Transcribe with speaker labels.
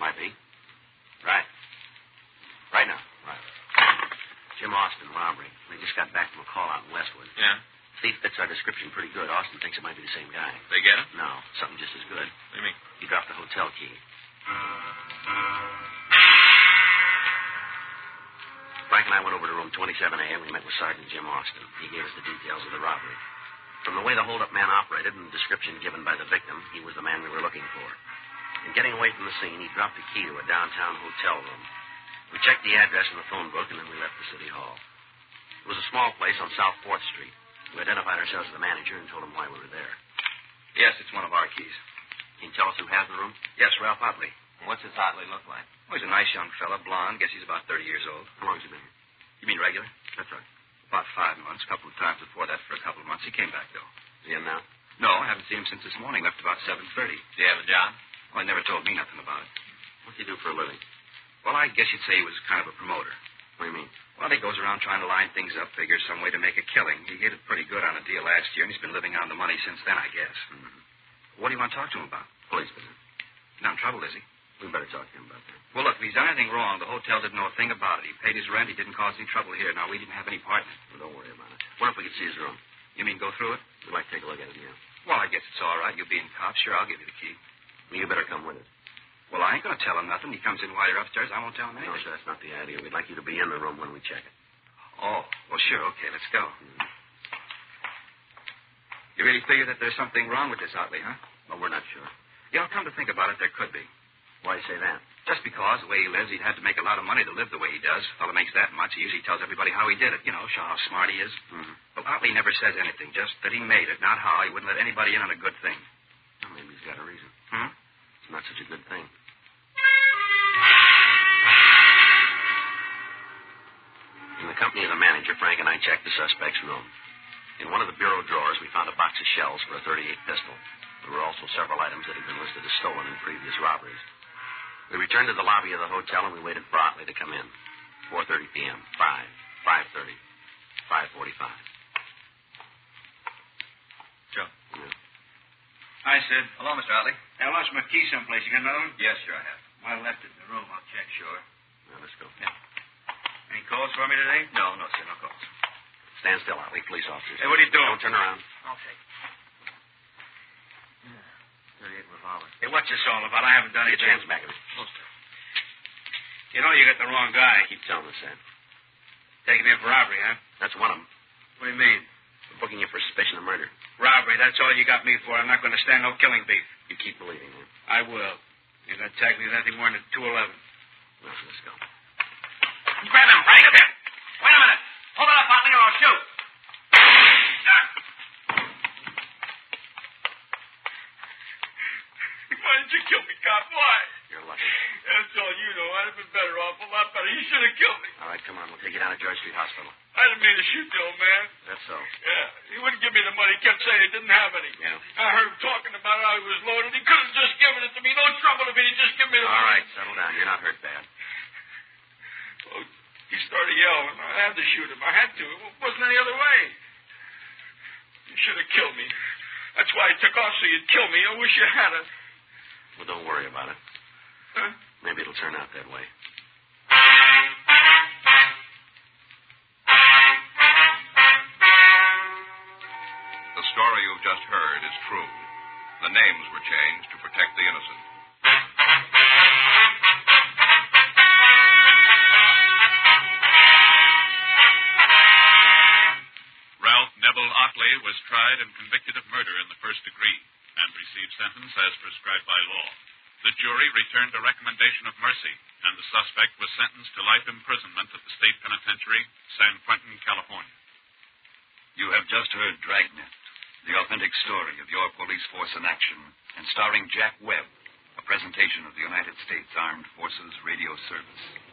Speaker 1: Might be. Right. Right now. Right. Jim Austin, robbery. We just got back from a call out in Westwood.
Speaker 2: Yeah?
Speaker 1: Thief fits our description pretty good. Austin thinks it might be the same guy.
Speaker 2: They get him?
Speaker 1: No, something just as good.
Speaker 2: What do you mean?
Speaker 1: He dropped the hotel key. Frank and I went over to room 27A and we met with Sergeant Jim Austin. He gave us the details of the robbery. From the way the hold-up man operated and the description given by the victim, he was the man we were looking for. In getting away from the scene, he dropped the key to a downtown hotel room. We checked the address in the phone book, and then we left the city hall. It was a small place on South 4th Street. We identified ourselves as the manager and told him why we were there.
Speaker 2: Yes, it's one of our keys.
Speaker 1: Can you tell us who has the room?
Speaker 2: Yes, Ralph Otley.
Speaker 3: What's this Otley look like?
Speaker 2: Oh, he's a nice young fella, blonde. Guess he's about 30 years old.
Speaker 1: How long has he been here?
Speaker 2: You mean regular?
Speaker 1: That's right.
Speaker 2: About 5 months. A couple of times before that for a couple of months. He came back, though.
Speaker 1: Is he in now?
Speaker 2: No, I haven't seen him since this morning. Left about 7:30.
Speaker 3: Do you have a job?
Speaker 2: Well, he never told me nothing about it.
Speaker 1: What do you do for a living?
Speaker 2: Well, I guess you'd say he was kind of a promoter.
Speaker 1: What do you mean?
Speaker 2: Well, he goes around trying to line things up, figures some way to make a killing. He hit it pretty good on a deal last year, and he's been living on the money since then, I guess.
Speaker 1: Mm-hmm.
Speaker 2: What do you want to talk to him about?
Speaker 1: Police business.
Speaker 2: He's not in trouble, is he?
Speaker 1: We better talk to him about that.
Speaker 2: Well, look, if he's done anything wrong, the hotel didn't know a thing about it. He paid his rent. He didn't cause any trouble here. Now, we didn't have any part in it.
Speaker 1: Well, don't worry about it. What if we could see his room?
Speaker 2: You mean go through it?
Speaker 1: We'd like to take a look at it, yeah.
Speaker 2: Well, I guess it's all right. You'll be in cops. Sure, I'll give you the key.
Speaker 1: Well, you better come with us.
Speaker 2: Well, I ain't going to tell him nothing. He comes in while you're upstairs. I won't tell him
Speaker 1: No,
Speaker 2: anything.
Speaker 1: sir, that's not the idea. We'd like you to be in the room when we check it.
Speaker 2: Oh, well, sure. Okay, let's go. You really figure that there's something wrong with this Otley, huh?
Speaker 1: Well, we're not sure.
Speaker 2: Yeah, come to think about it, there could be.
Speaker 1: Why do you say that?
Speaker 2: Just because the way he lives, he'd have to make a lot of money to live the way he does. A fellow makes that much. He usually tells everybody how he did it. You know, show how smart he is.
Speaker 1: Mm-hmm.
Speaker 2: Well, Otley never says anything, just that he made it, not how. He wouldn't let anybody in on a good thing.
Speaker 1: Well, maybe he's got a reason.
Speaker 2: Hmm?
Speaker 1: It's not such a good thing. In the company of the manager, Frank and I checked the suspect's room. In one of the bureau drawers, we found a box of shells for a .38 pistol. There were also several items that had been listed as stolen in previous robberies. We returned to the lobby of the hotel, and we waited for Otley to come in. 4:30 p.m., 5:30, 5:45.
Speaker 2: Joe.
Speaker 1: Yeah.
Speaker 2: Hi, Sid.
Speaker 3: Hello, Mr. Otley.
Speaker 2: I lost my key someplace. You got another one?
Speaker 3: Yes, sure I have.
Speaker 2: I left it in the room. I'll check, sure.
Speaker 1: Now, let's go.
Speaker 2: Yeah. Any calls for me today?
Speaker 3: No, sir, no calls.
Speaker 1: Stand still, Otley. Police officers.
Speaker 2: Hey, what are you doing?
Speaker 1: Don't turn around.
Speaker 3: Okay. Yeah, 38 revolver.
Speaker 2: Hey, what's this all about? I haven't done
Speaker 1: Get
Speaker 2: anything.
Speaker 1: your hands back of me.
Speaker 2: You know you got the wrong guy.
Speaker 1: Keep telling us that.
Speaker 2: Taking him for robbery, huh?
Speaker 1: That's one of them.
Speaker 2: What do you mean?
Speaker 1: We're booking you for suspicion of murder.
Speaker 2: Robbery, that's all you got me for. I'm not going to stand no killing beef.
Speaker 1: You keep believing me.
Speaker 2: I will. You're not tag me with anything more than 211.
Speaker 1: Well, let's go.
Speaker 3: Grab him, Frank. Wait a minute. Hold it up, Otley, or I'll shoot.
Speaker 2: Why did you kill me, cop? Why?
Speaker 1: You're lucky.
Speaker 2: That's all you know. I'd have been better off, a lot better. You should have killed me.
Speaker 1: All right, come on. We'll take you down to George Street Hospital.
Speaker 2: I didn't mean to shoot the old man.
Speaker 1: That's so.
Speaker 2: Yeah, he wouldn't give me the money. He kept saying he didn't have any.
Speaker 1: Yeah.
Speaker 2: I heard him talking about how he was loaded. He could have just given it to me. No trouble if he'd just given me the money.
Speaker 1: All right, settle down. You're not hurt bad.
Speaker 2: Well, he started yelling. I had to shoot him. I had to. It wasn't any other way. You should have killed me. That's why he took off, so you'd kill me. I wish you had it.
Speaker 1: Well, don't worry about it.
Speaker 2: Huh?
Speaker 1: Maybe it'll turn out that way.
Speaker 4: The story you've just heard is true. The names were changed to protect the innocent.
Speaker 5: Ralph Neville Otley was tried and convicted of murder in the first degree and received sentence as prescribed by law. The jury returned a recommendation of mercy, and the suspect was sentenced to life imprisonment at the State Penitentiary, San Quentin, California.
Speaker 6: You have just heard Dragnet, the authentic story of your police force in action, and starring Jack Webb, a presentation of the United States Armed Forces Radio Service.